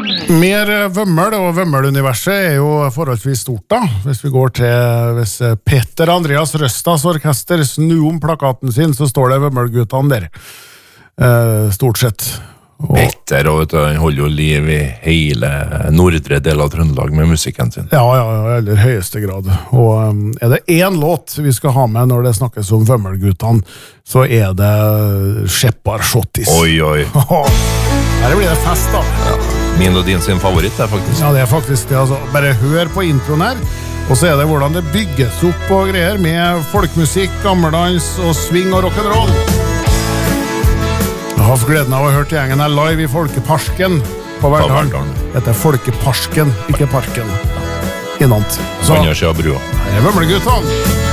Mer Vømmøl, og Vømmøl-universet jo forholdsvis stort da. Hvis vi går til Petter Andreas Røstas orkester snur om plakaten sin, så står det Vømmøl-guttene der. Stort sett. Petter, og han holder jo liv i hele nordre del av Trøndelag med musikken sin. Ja, i aller høyeste grad. Og det en låt vi skal ha med når det snakkes om Vømmøl-guttene, så det Sheppar Shottis. Oi. Her blir det fest da. Ja. Min og din sin favoritt faktisk. Ja, det faktisk det, altså. Bare hør på introen her, og så det hvordan det bygges opp og greier med folkemusikk, gammeldans og swing og rock'n'roll. Jeg har hatt gleden av å ha hørt gjengen her live i Folkeparken på Verdalen. Dette Folkeparken, ikke Parken. Innant. Så, Andres og brua. Her Vømmøl-guttene.